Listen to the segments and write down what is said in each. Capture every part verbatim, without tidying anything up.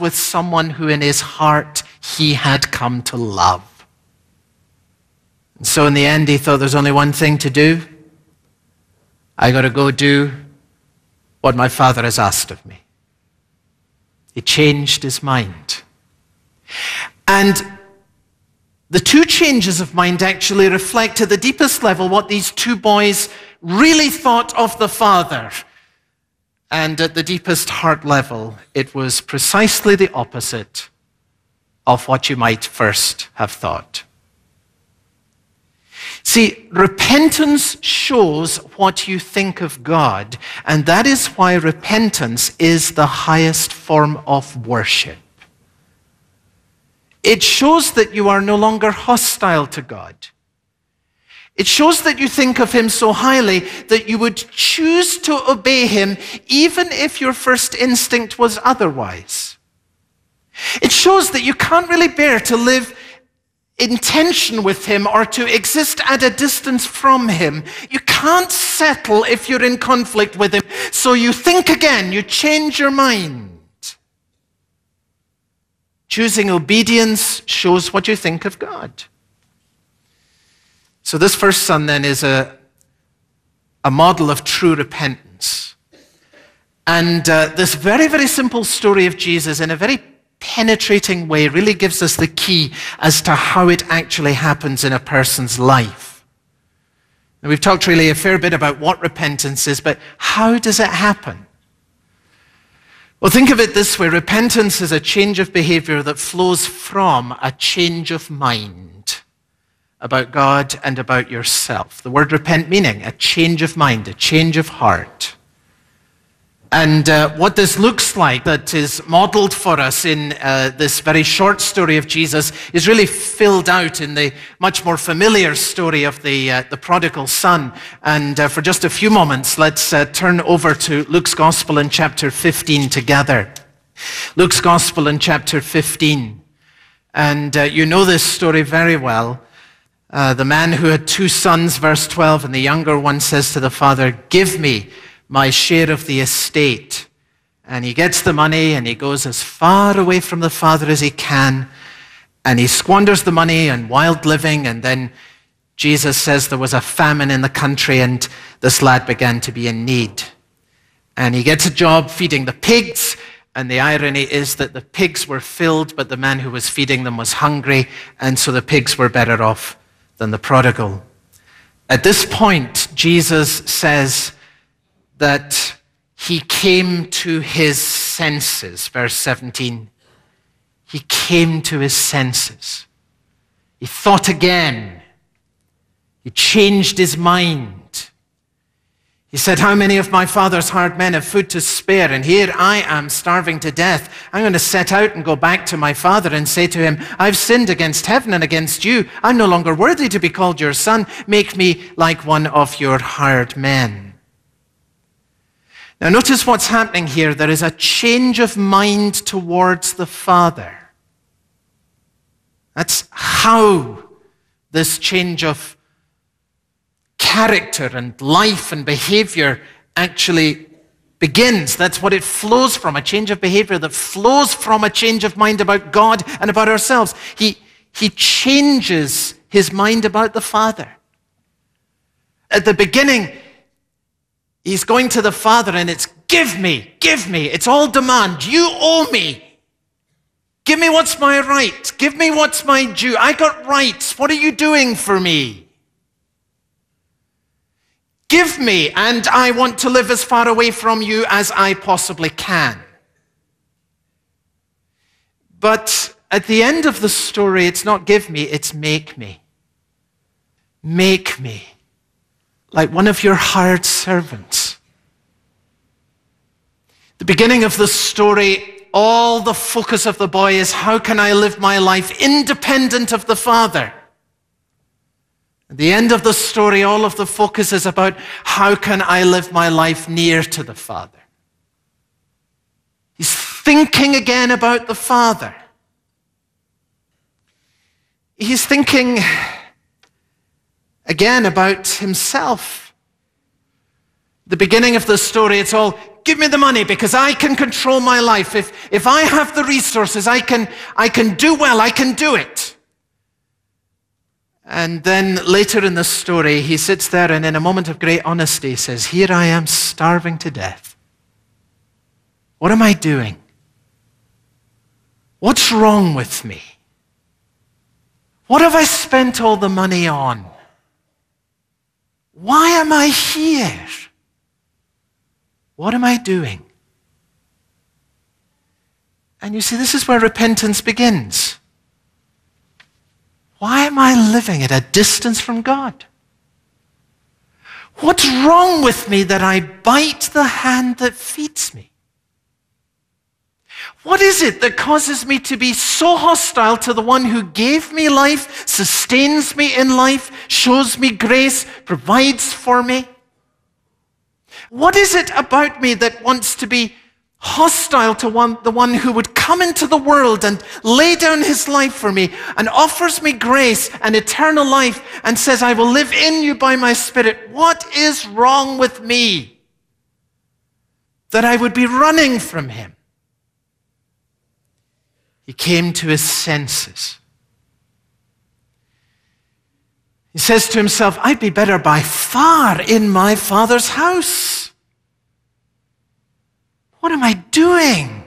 with someone who in his heart he had come to love. And so in the end, he thought there's only one thing to do. I got to go do what my Father has asked of me. He changed his mind. And the two changes of mind actually reflect at the deepest level what these two boys really thought of the Father. And at the deepest heart level, it was precisely the opposite of what you might first have thought. See, repentance shows what you think of God, and that is why repentance is the highest form of worship. It shows that you are no longer hostile to God. It shows that you think of him so highly that you would choose to obey him even if your first instinct was otherwise. It shows that you can't really bear to live in tension with him or to exist at a distance from him. You can't settle if you're in conflict with him. So you think again, you change your mind. Choosing obedience shows what you think of God. So this first son then is a, a model of true repentance. And uh, this very, very simple story of Jesus in a very penetrating way really gives us the key as to how it actually happens in a person's life. And we've talked really a fair bit about what repentance is, but how does it happen? Well, think of it this way. Repentance is a change of behavior that flows from a change of mind about God and about yourself. The word repent meaning a change of mind, a change of heart. And uh, what this looks like that is modeled for us in uh, this very short story of Jesus is really filled out in the much more familiar story of the, uh, the prodigal son. And uh, for just a few moments, let's uh, turn over to Luke's Gospel in chapter fifteen together. Luke's Gospel in chapter fifteen. And uh, you know this story very well. Uh, the man who had two sons, verse twelve, and the younger one says to the father, "Give me my share of the estate." And he gets the money and he goes as far away from the father as he can. And he squanders the money on wild living. And then Jesus says there was a famine in the country and this lad began to be in need. And he gets a job feeding the pigs. And the irony is that the pigs were filled, but the man who was feeding them was hungry. And so the pigs were better off than the prodigal. At this point, Jesus says that he came to his senses. Verse seventeen. He came to his senses. He thought again. He changed his mind. He said, "How many of my father's hired men have food to spare? And here I am starving to death. I'm going to set out and go back to my father and say to him, I've sinned against heaven and against you. I'm no longer worthy to be called your son. Make me like one of your hired men." Now notice what's happening here. There is a change of mind towards the Father. That's how this change of character and life and behavior actually begins. That's what it flows from, a change of behavior that flows from a change of mind about God and about ourselves. He, he changes his mind about the Father. At the beginning, he's going to the Father and it's, give me, give me. It's all demand. You owe me. Give me what's my right. Give me what's my due. I got rights. What are you doing for me? Give me, and I want to live as far away from you as I possibly can. But at the end of the story, it's not give me, it's make me. Make me like one of your hired servants. The beginning of the story, all the focus of the boy is, how can I live my life independent of the Father? At the end of the story, all of the focus is about, how can I live my life near to the Father? He's thinking again about the Father. He's thinking again about himself. The beginning of the story, it's all, give me the money because I can control my life. If, if I have the resources, I can, I can do well, I can do it. And then later in the story, he sits there and in a moment of great honesty says, here I am starving to death. What am I doing? What's wrong with me? What have I spent all the money on? Why am I here? What am I doing? And you see, this is where repentance begins. Why am I living at a distance from God? What's wrong with me that I bite the hand that feeds me? What is it that causes me to be so hostile to the one who gave me life, sustains me in life, shows me grace, provides for me? What is it about me that wants to be hostile to one, the one who would come into the world and lay down his life for me and offers me grace and eternal life and says, I will live in you by my Spirit? What is wrong with me that I would be running from him? He came to his senses. He says to himself, I'd be better by far in my Father's house. What am I doing?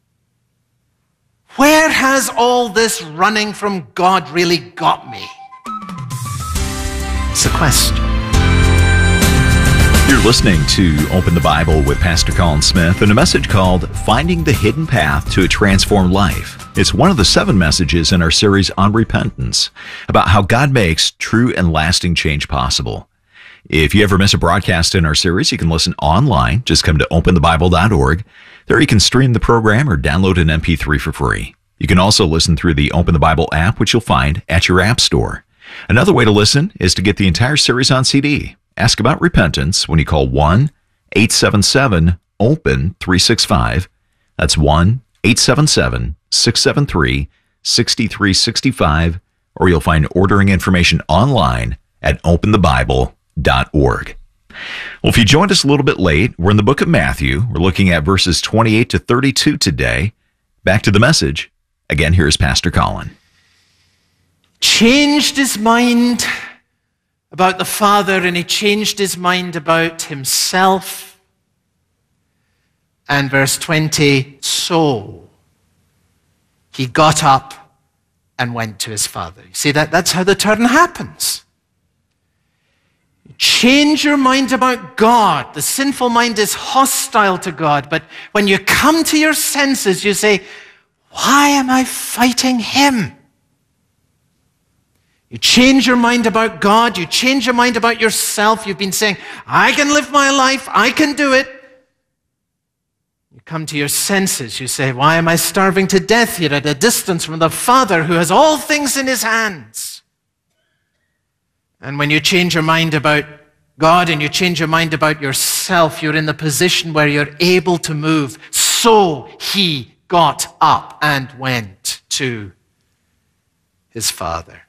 Where has all this running from God really got me? It's a question. You're listening to Open the Bible with Pastor Colin Smith and a message called Finding the Hidden Path to a Transformed Life. It's one of the seven messages in our series on repentance, about how God makes true and lasting change possible. If you ever miss a broadcast in our series, you can listen online. Just come to open the bible dot org. There you can stream the program or download an M P three for free. You can also listen through the Open the Bible app, which you'll find at your app store. Another way to listen is to get the entire series on C D. Ask about repentance when you call one eight seven seven open three six five. That's one eight seven seven six seven three six three six five, or you'll find ordering information online at open the bible dot org. Well, if you joined us a little bit late, we're in the book of Matthew. We're looking at verses twenty-eight to thirty-two today. Back to the message. Again, here's Pastor Colin. Changed his mind about the Father, and he changed his mind about himself. And verse twenty, so he got up and went to his Father. You see, that, that's how the turn happens. You change your mind about God. The sinful mind is hostile to God, but when you come to your senses, you say, why am I fighting him? You change your mind about God. You change your mind about yourself. You've been saying, I can live my life. I can do it. You come to your senses. You say, why am I starving to death here at a distance from the Father who has all things in his hands? And when you change your mind about God and you change your mind about yourself, you're in the position where you're able to move. So he got up and went to his Father.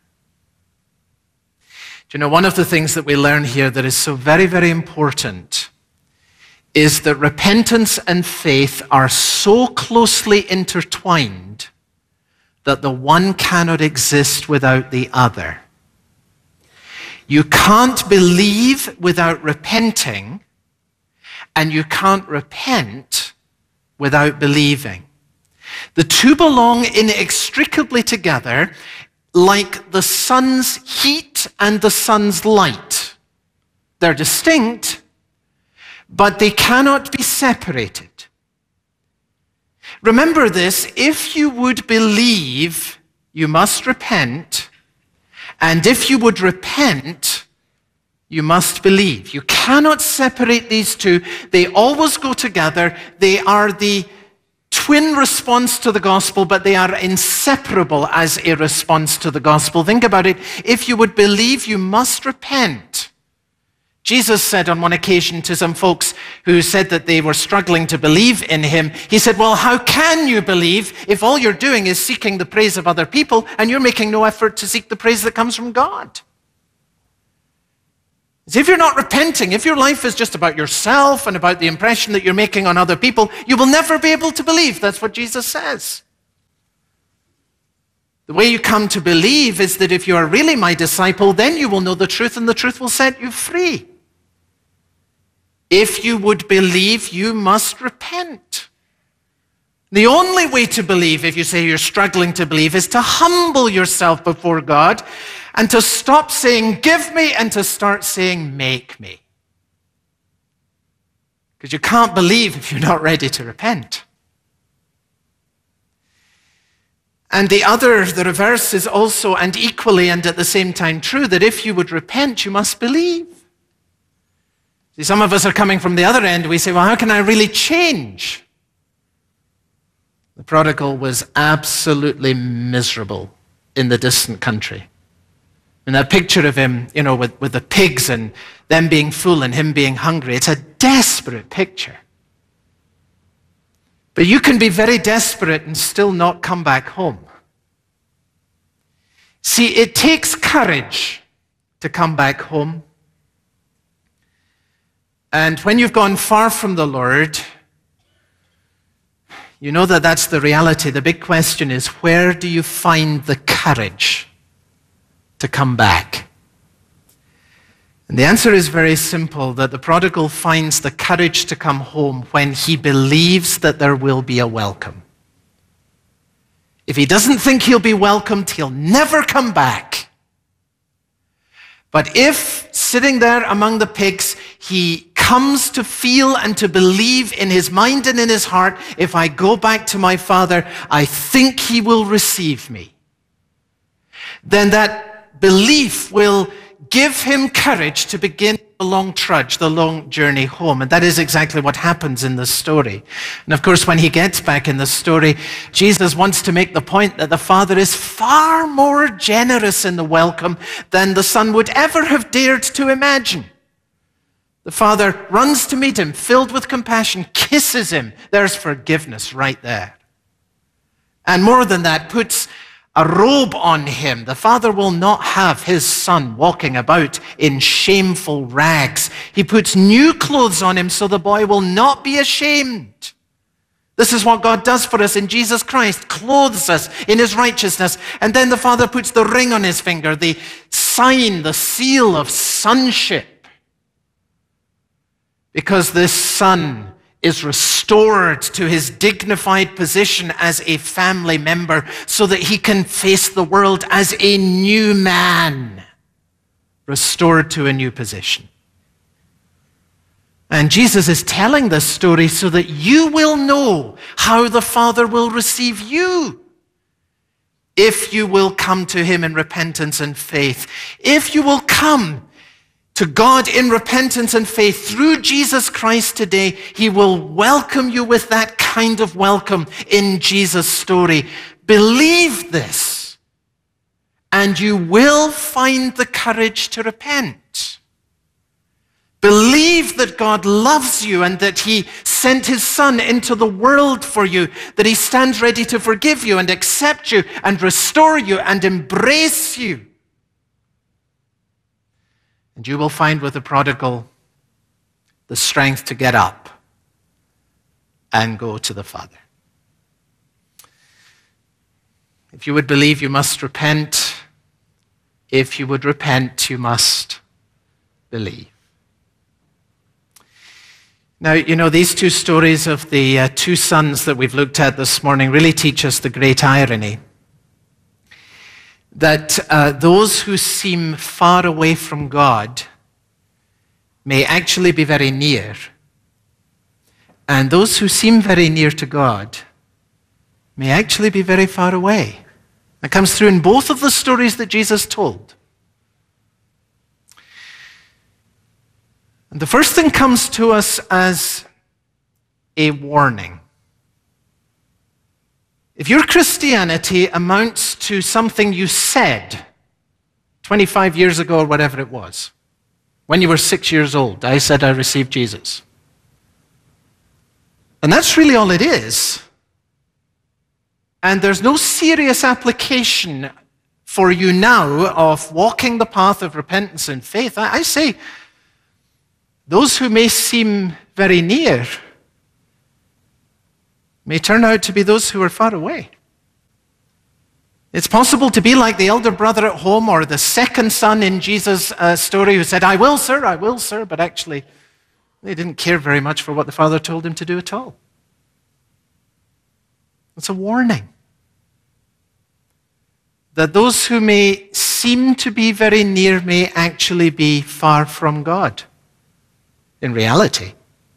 Do you know, one of the things that we learn here that is so very, very important is that repentance and faith are so closely intertwined that the one cannot exist without the other. You can't believe without repenting, and you can't repent without believing. The two belong inextricably together, like the sun's heat and the sun's light. They're distinct, but they cannot be separated. Remember this, if you would believe, you must repent, and if you would repent, you must believe. You cannot separate these two. They always go together. They are the twin response to the gospel, but they are inseparable as a response to the gospel. Think about it. If you would believe, you must repent. Jesus said on one occasion to some folks who said that they were struggling to believe in him, he said, well, how can you believe if all you're doing is seeking the praise of other people and you're making no effort to seek the praise that comes from God? If you're not repenting, if your life is just about yourself and about the impression that you're making on other people, you will never be able to believe. That's what Jesus says. The way you come to believe is that if you are really my disciple, then you will know the truth, and the truth will set you free. If you would believe, you must repent. The only way to believe, if you say you're struggling to believe, is to humble yourself before God and to stop saying, give me, and to start saying, make me. Because you can't believe if you're not ready to repent. And the other, the reverse, is also and equally and at the same time true, that if you would repent, you must believe. See, some of us are coming from the other end. We say, well, how can I really change? The prodigal was absolutely miserable in the distant country. And that picture of him, you know, with, with the pigs and them being full and him being hungry, it's a desperate picture. But you can be very desperate and still not come back home. See, it takes courage to come back home. And when you've gone far from the Lord, you know that that's the reality. The big question is, where do you find the courage to come back? And the answer is very simple, that the prodigal finds the courage to come home when he believes that there will be a welcome. If he doesn't think he'll be welcomed, he'll never come back. But if, sitting there among the pigs, he comes to feel and to believe in his mind and in his heart, if I go back to my father, I think he will receive me, then that belief will give him courage to begin the long trudge, the long journey home. And that is exactly what happens in this story. And of course, when he gets back in the story, Jesus wants to make the point that the Father is far more generous in the welcome than the Son would ever have dared to imagine. The Father runs to meet him, filled with compassion, kisses him. There's forgiveness right there. And more than that, puts a robe on him. The Father will not have his Son walking about in shameful rags. He puts new clothes on him so the boy will not be ashamed. This is what God does for us in Jesus Christ, clothes us in his righteousness. And then the Father puts the ring on his finger, the sign, the seal of sonship. Because this Son is restored to his dignified position as a family member so that he can face the world as a new man, restored to a new position. And Jesus is telling this story so that you will know how the Father will receive you if you will come to him in repentance and faith. If you will come to God in repentance and faith through Jesus Christ today, he will welcome you with that kind of welcome in Jesus' story. Believe this, and you will find the courage to repent. Believe that God loves you and that he sent his Son into the world for you, that he stands ready to forgive you and accept you and restore you and embrace you. And you will find with the prodigal the strength to get up and go to the Father. If you would believe, you must repent. If you would repent, you must believe. Now, you know, these two stories of the uh, two sons that we've looked at this morning really teach us the great irony that uh, those who seem far away from God may actually be very near, and those who seem very near to God may actually be very far away. That comes through in both of the stories that Jesus told. And the first thing comes to us as a warning. If your Christianity amounts to something you said twenty-five years ago or whatever it was, when you were six years old, I said I received Jesus. And that's really all it is. And there's no serious application for you now of walking the path of repentance and faith. I, I say, those who may seem very near may turn out to be those who are far away. It's possible to be like the elder brother at home or the second son in Jesus' uh, story who said, I will, sir, I will, sir, but actually they didn't care very much for what the father told him to do at all. It's a warning that those who may seem to be very near may actually be far from God in reality.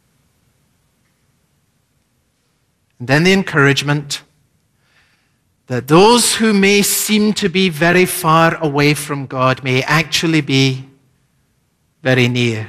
And then the encouragement that those who may seem to be very far away from God may actually be very near.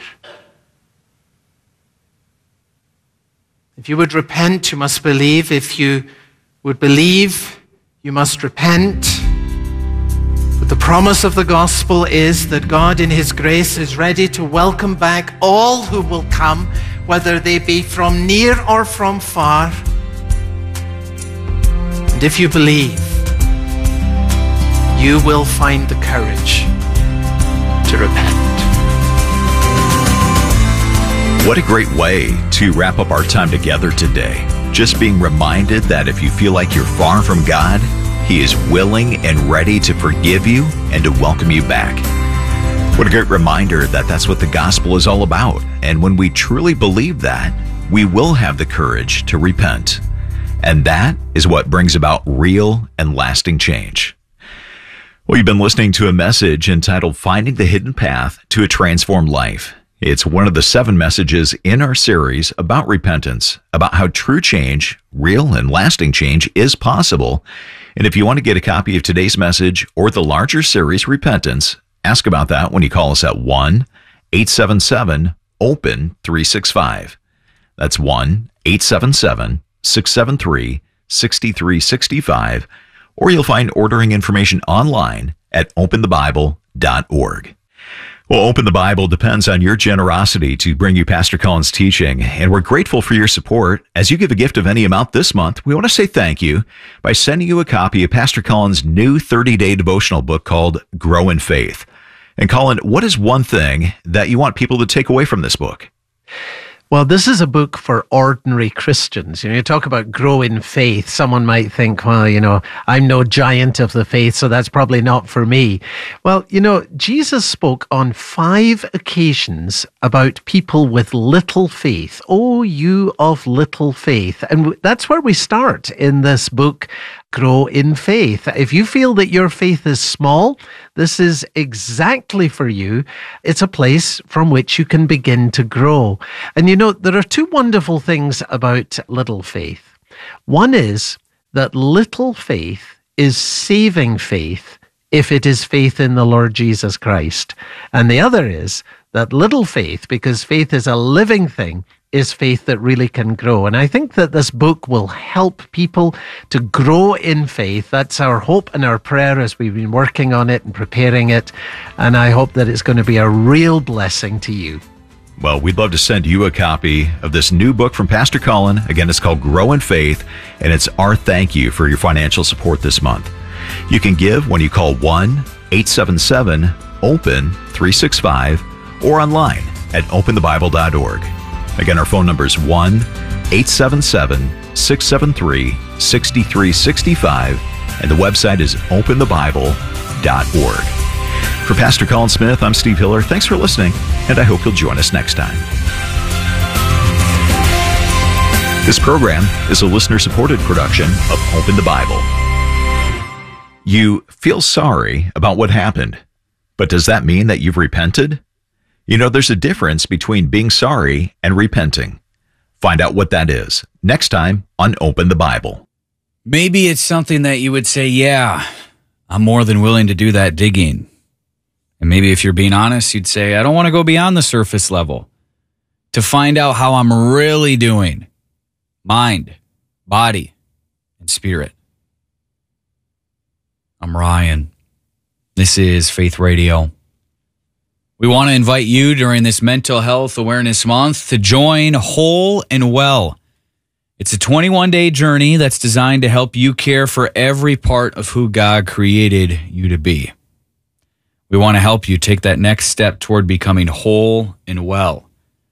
If you would repent, you must believe. If you would believe, you must repent. But the promise of the gospel is that God in His grace is ready to welcome back all who will come, whether they be from near or from far. And if you believe, you will find the courage to repent. What a great way to wrap up our time together today. Just being reminded that if you feel like you're far from God, He is willing and ready to forgive you and to welcome you back. What a great reminder that that's what the gospel is all about. And when we truly believe that, we will have the courage to repent. And that is what brings about real and lasting change. Well, you've been listening to a message entitled Finding the Hidden Path to a Transformed Life. It's one of the seven messages in our series about repentance, about how true change, real and lasting change, is possible. And if you want to get a copy of today's message or the larger series, Repentance, ask about that when you call us at one eight seven seven open three six five. That's one eight seven seven six seven three six three six five, or you'll find ordering information online at open the bible dot org. Well, Open the Bible depends on your generosity to bring you Pastor Colin's teaching, and we're grateful for your support. As you give a gift of any amount this month, we want to say thank you by sending you a copy of Pastor Colin's new thirty-day devotional book called Grow in Faith. And Colin, what is one thing that you want people to take away from this book? Well, this is a book for ordinary Christians. You know, you talk about grow in faith. Someone might think, well, you know, I'm no giant of the faith, so that's probably not for me. Well, you know, Jesus spoke on five occasions about people with little faith. Oh, you of little faith. And that's where we start in this book, Grow in Faith. If you feel that your faith is small, this is exactly for you. It's a place from which you can begin to grow. And you know, there are two wonderful things about little faith. One is that little faith is saving faith if it is faith in the Lord Jesus Christ. And the other is that little faith, because faith is a living thing, is faith that really can grow. And I think that this book will help people to grow in faith. That's our hope and our prayer as we've been working on it and preparing it. And I hope that it's going to be a real blessing to you. Well, we'd love to send you a copy of this new book from Pastor Colin. Again, it's called Grow in Faith, and it's our thank you for your financial support this month. You can give when you call one eight seven seven open three six five or online at open the bible dot org. Again, our phone number is one eight seven seven six seven three six three six five, and the website is open the bible dot org. For Pastor Colin Smith, I'm Steve Hiller. Thanks for listening, and I hope you'll join us next time. This program is a listener-supported production of Open the Bible. You feel sorry about what happened, but does that mean that you've repented? You know, there's a difference between being sorry and repenting. Find out what that is next time on Open the Bible. Maybe it's something that you would say, yeah, I'm more than willing to do that digging. And maybe if you're being honest, you'd say, I don't want to go beyond the surface level to find out how I'm really doing. Mind, body, and spirit. I'm Ryan. This is Faith Radio. We want to invite you during this Mental Health Awareness Month to join Whole and Well. It's a twenty-one day journey that's designed to help you care for every part of who God created you to be. We want to help you take that next step toward becoming whole and well.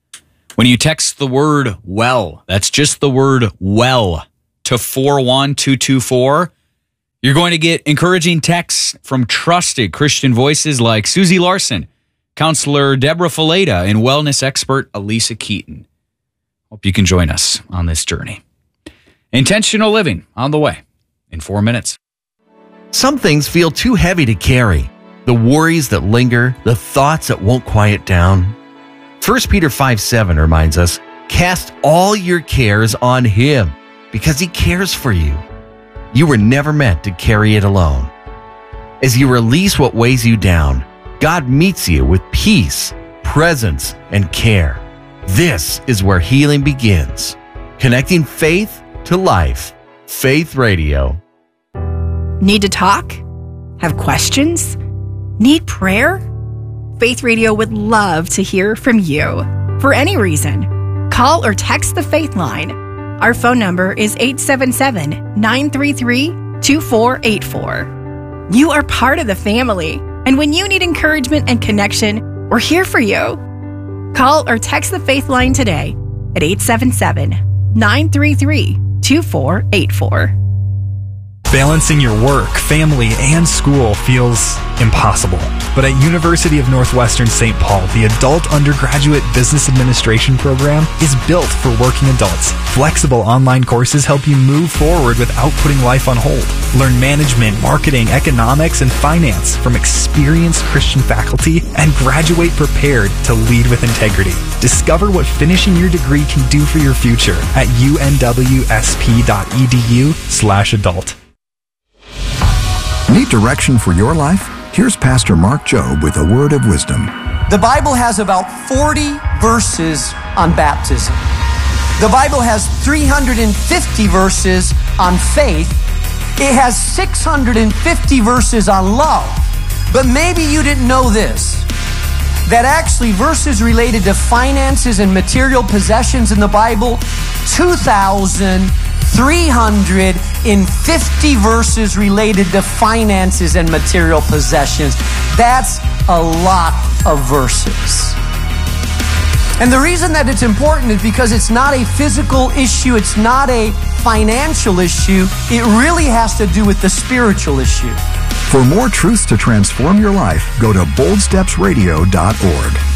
When you text the word well, that's just the word well, to four one two two four, you're going to get encouraging texts from trusted Christian voices like Susie Larson, Counselor Deborah Fileta, and wellness expert Elisa Keaton. Hope you can join us on this journey. Intentional living on the way in four minutes. Some things feel too heavy to carry. The worries that linger, the thoughts that won't quiet down. First Peter five seven reminds us, cast all your cares on Him because He cares for you. You were never meant to carry it alone. As you release what weighs you down, God meets you with peace, presence, and care. This is where healing begins. Connecting faith to life. Faith Radio. Need to talk? Have questions? Need prayer? Faith Radio would love to hear from you. For any reason, call or text the Faith Line. Our phone number is eight seven seven, nine three three, two four eight four. You are part of the family, and when you need encouragement and connection, we're here for you. Call or text the Faith Line today at eight seven seven, nine three three, two four eight four. Balancing your work, family, and school feels impossible. But at University of Northwestern Saint Paul, the Adult Undergraduate Business Administration program is built for working adults. Flexible online courses help you move forward without putting life on hold. Learn management, marketing, economics, and finance from experienced Christian faculty and graduate prepared to lead with integrity. Discover what finishing your degree can do for your future at U N W S P dot E D U slash adult. Need direction for your life? Here's Pastor Mark Jobe with a word of wisdom. The Bible has about forty verses on baptism. The Bible has three hundred fifty verses on faith. It has six hundred fifty verses on love. But maybe you didn't know this, that actually verses related to finances and material possessions in the Bible, two thousand three hundred fifty verses related to finances and material possessions. That's a lot of verses. And the reason that it's important is because it's not a physical issue, it's not a financial issue, it really has to do with the spiritual issue. For more truths to transform your life, go to bold steps radio dot org.